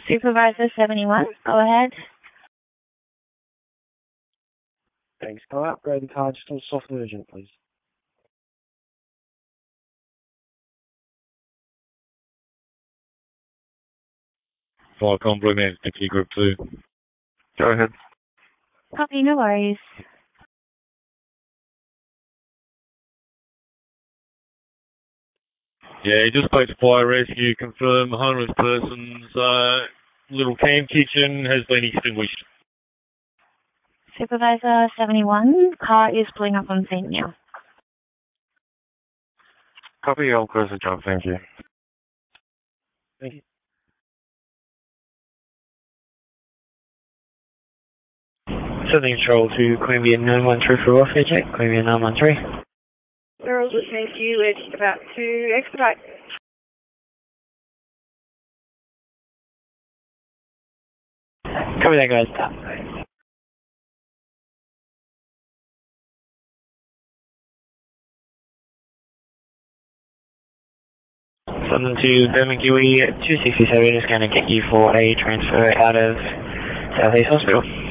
Supervisor 71, go ahead. Thanks. Can I upgrade the car just on soft urgent, please? Viacom Blue Man, thank you, Group 2. Go ahead. Copy, no worries. Yeah, just spoke to fire rescue, confirm homeless person's little camp kitchen has been extinguished. Supervisor 71, car is pulling up on scene now. Copy, I'll close the job, thank you. Thank you. Southern Control to Queanbeyan 913 for welfare check, Queanbeyan 913. Girls listening to you, it's about to expedite. Copy that, guys. Southern to Bermagui 267 is going to get you for a transfer out of South East Hospital.